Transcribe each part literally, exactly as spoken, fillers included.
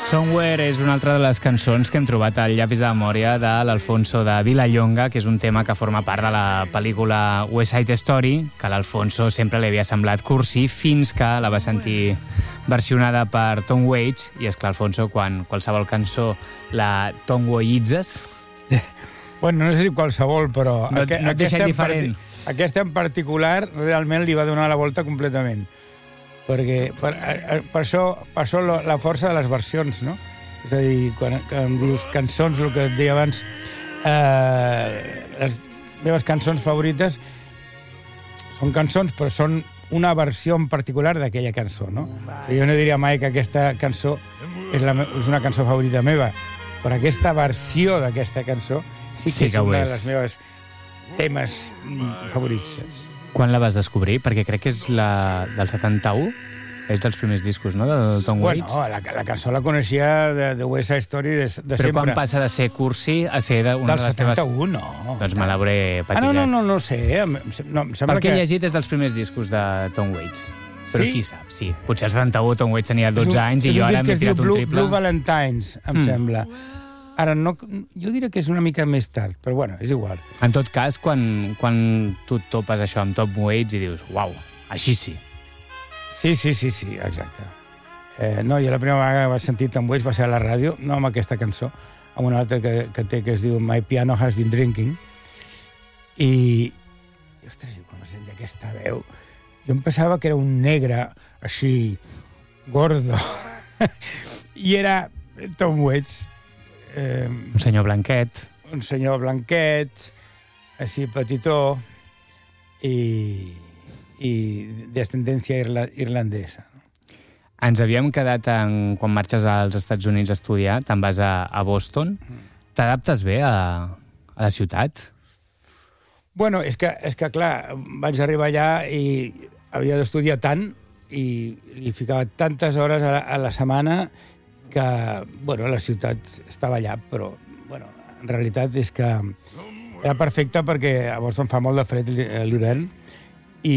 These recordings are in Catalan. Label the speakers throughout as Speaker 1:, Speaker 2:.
Speaker 1: Somewhere és una altra de les cançons que hem trobat al llapis de memòria de l'Alfonso de Vilallonga, que és un tema que forma part de la pel·lícula West Side Story, que a l'Alfonso sempre li havia semblat cursi, fins que la va sentir versionada per Tom Waits, i és clar, Alfonso, quan qualsevol cançó la tomwayitzes...
Speaker 2: Bueno, no sé si qualsevol, però...
Speaker 1: No, no et deixa indiferent.
Speaker 2: Aquesta en particular realment li va donar la volta completament. Perquè per, per, això, per això la força de les versions, no? És a dir, quan, quan dius cançons, el que et deia abans, eh, les meves cançons favorites són cançons, però són una versió en particular d'aquella cançó, no? Jo no diria mai que aquesta cançó és, la, és una cançó favorita meva, però aquesta versió d'aquesta cançó sí que sí és que una és. de les meves temes favorits.
Speaker 1: Quan la vas descobrir? Perquè crec que és la del setanta-u, és dels primers discos, no?, del Tom Waits.
Speaker 2: Bueno, la, la cançó la coneixia de, de West Side Story de, de
Speaker 1: Però
Speaker 2: sempre.
Speaker 1: Però quan passa de ser cursi a ser de una
Speaker 2: del
Speaker 1: de les teves...
Speaker 2: Del setanta-u, no.
Speaker 1: Doncs me l'hauré patillat.
Speaker 2: Ah, no, no, no, no sé. No, em sembla
Speaker 1: Pel que
Speaker 2: que...
Speaker 1: he llegit és dels primers discos de Tom Waits. Però
Speaker 2: sí?
Speaker 1: Qui sap, sí. Potser al setanta-u Tom Waits tenia dotze anys i jo ara m'he tirat un
Speaker 2: Blue,
Speaker 1: triple.
Speaker 2: Blue Valentines, em mm. sembla. Ara, no, jo diria que és una mica més tard, però bueno, és igual.
Speaker 1: En tot cas, quan, quan tu topes això amb Tom Waits i dius, uau, així sí.
Speaker 2: Sí, sí, sí, sí, exacte. Eh, no, jo la primera vegada que vaig sentir Tom Waits va ser a la ràdio, no amb aquesta cançó, amb una altra que, que té que es diu My Piano Has Been Drinking, i, ostres, quan vaig sentir aquesta veu, jo em pensava que era un negre, així, gordo, i era Tom Waits.
Speaker 1: Eh, un senyor blanquet.
Speaker 2: Un senyor blanquet, així petitó, i, i d'ascendència irla, irlandesa.
Speaker 1: Ens havíem quedat, en, quan marxes als Estats Units a estudiar, te'n vas a, a Boston. T'adaptes bé a, a la ciutat?
Speaker 2: Bueno, és que, és que, clar, vaig arribar allà i havia d'estudiar tant i li ficava tantes hores a la, a la setmana que, bueno, la ciutat estava allà, però, bueno, en realitat és que era perfecte perquè a Boston fa molt de fred l'hivern i,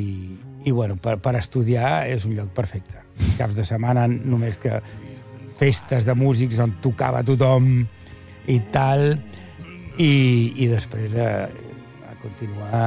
Speaker 2: i bueno, per, per estudiar és un lloc perfecte. Caps de setmana només que festes de músics on tocava tothom i tal, i, i després a, a continuar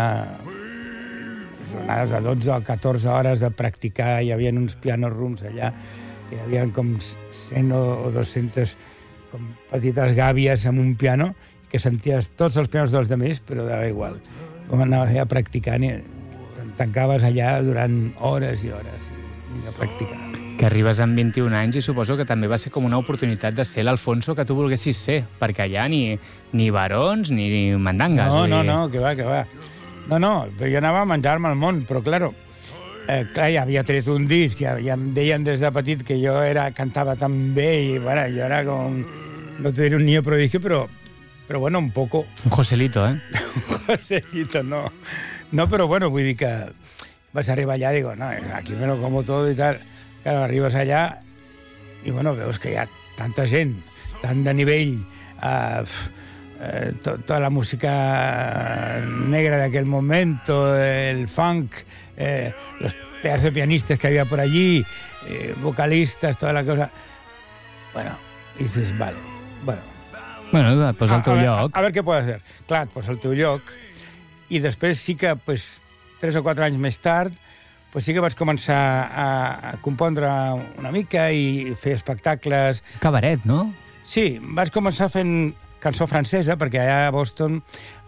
Speaker 2: jornades de dotze o catorze hores de practicar. Hi havia uns piano rooms allà que hi havia com cent o dues-centes com petites gàbies amb un piano que senties tots els pianos dels altres, però dava igual. Com anaves allà practicant i tancaves allà durant hores i hores i a practicar.
Speaker 1: Que arribes amb vint-i-un anys i suposo que també va ser com una oportunitat de ser l'Alfonso que tu volguessis ser, perquè allà ni, ni barons ni mandangues.
Speaker 2: No, no, no, que va, que va. No, no, però jo anava a menjar-me el món, però, claro, Eh, clar, ja havia tret un disc, ja, ja em deien des de petit que jo era, cantava tan bé i, bueno, jo era com... No te diré un niño prodigio, però, però bueno, un poco...
Speaker 1: Un Joselito, eh?
Speaker 2: Un Joselito, no. No, però, bueno, vull dir que vas arribar allà i digo, no, aquí me lo como todo i tal. Claro, arribes allà i, bueno, veus que hi ha tanta gent, tant de nivell, eh, eh, to, tota la música negra d'aquell moment, el funk, eh, los pedazos de pianistas que había por allí, eh, vocalistas, toda la cosa. Bueno, y dices, vale, bueno.
Speaker 1: Bueno, et posa al teu
Speaker 2: a, a
Speaker 1: lloc.
Speaker 2: A, a veure què pots fer. Clar, et posa al teu lloc. I després sí que, pues, tres o quatre anys més tard, pues sí que vaig començar a, a compondre una mica i fer espectacles.
Speaker 1: Cabaret, no?
Speaker 2: Sí, vaig començar fent cançó francesa, perquè allà a Boston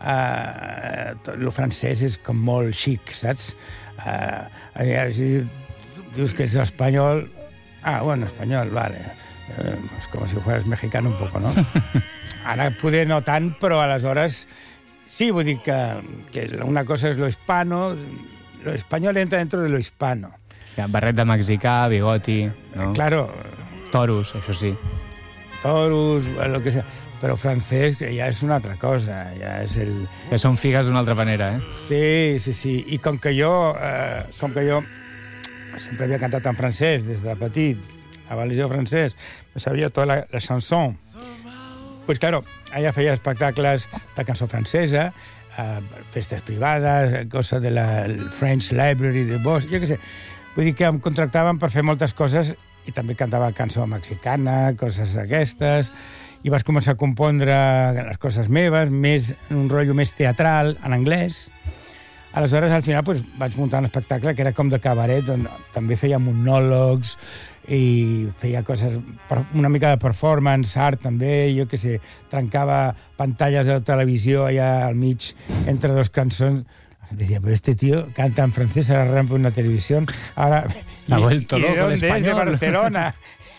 Speaker 2: eh, el francès és com molt xic, saps? Eh, allà, si dius que ets espanyol... Ah, bueno, espanyol, vale. Eh, és com si fueras mexicano un poco, ¿no? Ara poder no tant, però aleshores sí, vull dir que, que una cosa és lo hispano, lo español entra dentro de lo hispano.
Speaker 1: Ja, barret de mexicà, bigoti, no?
Speaker 2: Claro.
Speaker 1: Toros, això sí.
Speaker 2: Toros, lo que sea. Però francès ja és una altra cosa, ja és el...
Speaker 1: Que són figues d'una altra manera, eh?
Speaker 2: Sí, sí, sí. I com que jo, eh, com que jo sempre havia cantat en francès des de petit, a València francès, me sabia tota la, la chanson. Pues claro, allà feia espectacles de cançó francesa, eh, festes privades, cosa de la French Library de Bosch, jo què sé. Vull dir que em contractaven per fer moltes coses i també cantava cançó mexicana, coses d'aquestes, i vaig començar a compondre les coses meves, més en un rotllo més teatral, en anglès. Aleshores, al final, doncs, vaig muntar un espectacle que era com de cabaret, on també feia monòlegs i feia coses, una mica de performance, art també, jo què sé, trencava pantalles de televisió allà al mig entre dos cançons. Decía, pero este tío canta en francés, ahora rampa una televisión, ahora...
Speaker 1: Se ha vuelto
Speaker 2: ¿Y,
Speaker 1: loco el
Speaker 2: español? ¿De Barcelona?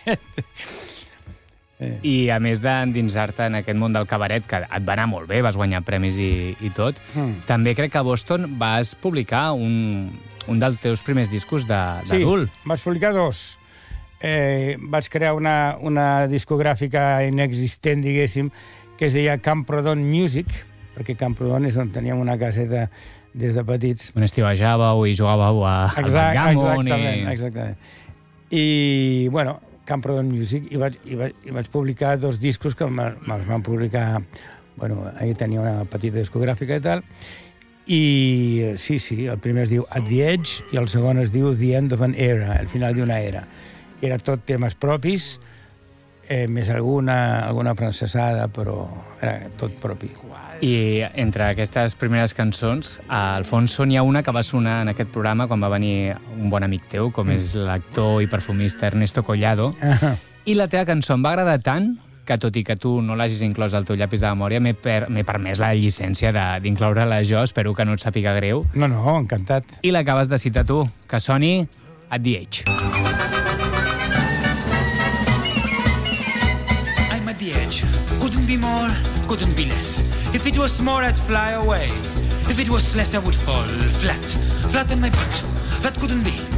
Speaker 1: I a més d'endinsar-te en aquest món del cabaret, que et va anar molt bé, vas guanyar premis i, i tot, mm. també crec que a Boston vas publicar un, un dels teus primers discos d'adult.
Speaker 2: Sí, vaig publicar dos. Eh, vaig crear una, una discogràfica inexistent, diguéssim, que es deia Camprodon Music, perquè Camprodon és on teníem una caseta des de petits.
Speaker 1: On estivejàveu i jugàveu a,
Speaker 2: Exact,
Speaker 1: al backgammon.
Speaker 2: Exactament,
Speaker 1: i...
Speaker 2: exactament. I, bueno, Camprodon Music, i vaig, i, vaig, i vaig publicar dos discos que me'ls van publicar... Bueno, ahir tenia una petita discogràfica i tal, i sí, sí, el primer es diu At the Edge i el segon es diu The End of an Era, el final d'una era. Era tot temes propis, eh, més alguna, alguna francesada, però era tot propi.
Speaker 1: I entre aquestes primeres cançons, a Alfonso, n'hi ha una que va sonar en aquest programa quan va venir un bon amic teu, com és l'actor i perfumista Ernesto Collado, uh-huh. I la teva cançó em va agradar tant que, tot i que tu no l'hagis inclòs al teu llapis de memòria, m'he per, permès la llicència d'incloure-la jo, espero que no et sàpiga greu.
Speaker 2: No, no, encantat.
Speaker 1: I l'acabes de citar tu, que soni At the Edge.
Speaker 3: I'm at the edge. Couldn't be more, couldn't be less. If it was more, I'd fly away. If it was less, I would fall flat, flat on my butt. That couldn't be.